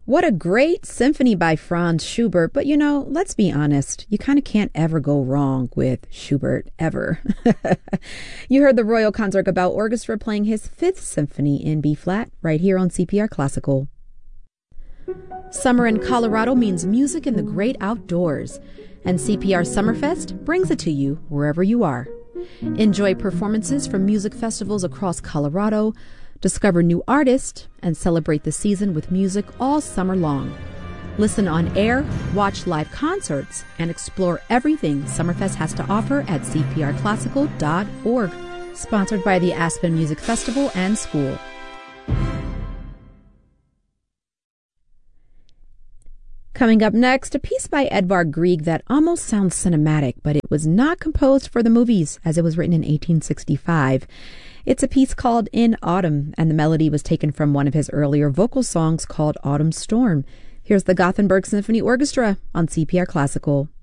What a great symphony by Franz Schubert, but let's be honest, you kind of can't ever go wrong with Schubert, ever. You heard the Royal Concertgebouw Orchestra playing his Fifth Symphony in B-flat right here on CPR Classical. Summer in Colorado means music in the great outdoors, and CPR Summerfest brings it to you wherever you are. Enjoy performances from music festivals across Colorado, discover new artists, and celebrate the season with music all summer long. Listen on air, watch live concerts, and explore everything Summerfest has to offer at cprclassical.org. Sponsored by the Aspen Music Festival and School. Coming up next, a piece by Edvard Grieg that almost sounds cinematic, but it was not composed for the movies as it was written in 1865. It's a piece called In Autumn, and the melody was taken from one of his earlier vocal songs called Autumn Storm. Here's the Gothenburg Symphony Orchestra on CPR Classical.